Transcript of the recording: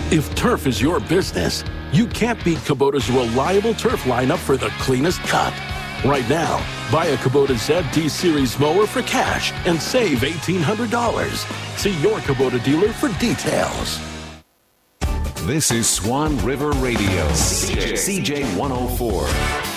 If turf is your business, you can't beat Kubota's reliable turf lineup for the cleanest cut. Right now, buy a Kubota ZD Series mower for cash and save $1,800. See your Kubota dealer for details. This is Swan River Radio, CJ 104.